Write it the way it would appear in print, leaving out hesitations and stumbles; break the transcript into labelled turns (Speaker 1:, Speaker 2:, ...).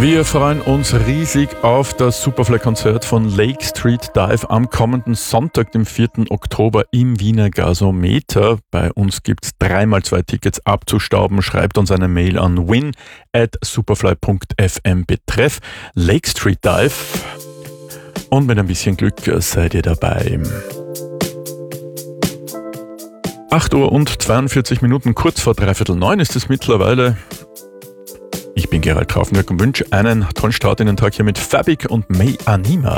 Speaker 1: Wir freuen uns riesig auf das Superfly-Konzert von Lake Street Dive am kommenden Sonntag, dem 4. Oktober im Wiener Gasometer. Bei uns gibt es 3x2 Tickets abzustauben. Schreibt uns eine Mail an win@superfly.fm betreff Lake Street Dive. Und mit ein bisschen Glück seid ihr dabei. 8 Uhr und 42 Minuten, kurz vor 8:45 ist es mittlerweile. Ich bin Gerald Traufenberg und wünsche einen tollen Start in den Tag hier mit Fabik und May Anima.